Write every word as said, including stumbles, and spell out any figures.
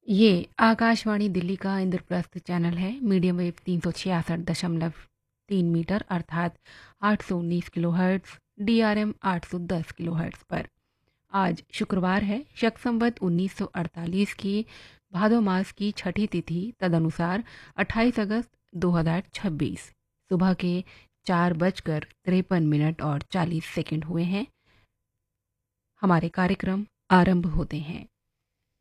ये आकाशवाणी दिल्ली का इंद्रप्रस्थ चैनल है। मीडियम वेव तीन सौ छियासठ दशमलव तीन मीटर अर्थात आठ सौ उन्नीस kilo hertz, D R M आठ सौ दस किलो हर्ट्स पर। आज शुक्रवार है, शक संवत उन्नीस सौ अड़तालीस की भादो मास की छठी तिथि, तदनुसार अट्ठाईस अगस्त दो हज़ार छब्बीस। सुबह के चार बजकर तिरपन मिनट और चालीस सेकंड हुए हैं। हमारे कार्यक्रम आरंभ होते हैं।